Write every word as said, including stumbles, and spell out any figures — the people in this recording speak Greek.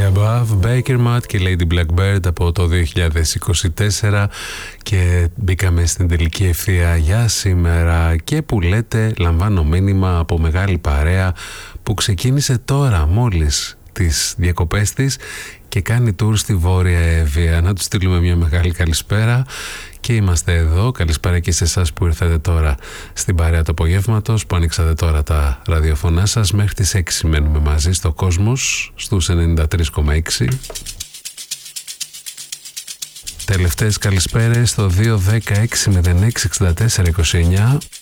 Above, Baker Matt και Lady Blackbird από το δύο χιλιάδες είκοσι τέσσερα, και μπήκαμε στην τελική ευθεία για σήμερα. Και που λέτε, λαμβάνω μήνυμα από μεγάλη παρέα που ξεκίνησε τώρα μόλις τις διακοπές της και κάνει tour στη Βόρεια Εύβοια. Να του στείλουμε μια μεγάλη καλησπέρα. Και είμαστε εδώ. Καλησπέρα και σε εσάς που ήρθατε τώρα στην παρέα του απογεύματος, που ανοίξατε τώρα τα ραδιοφωνά σας. Μέχρι τις έξι μένουμε μαζί στο Κόσμος, στους ενενήντα τρία κόμμα έξι. Τελευταίες καλησπέρες στο δύο ένα μηδέν έξι μηδέν έξι εξήντα τέσσερα είκοσι εννιά.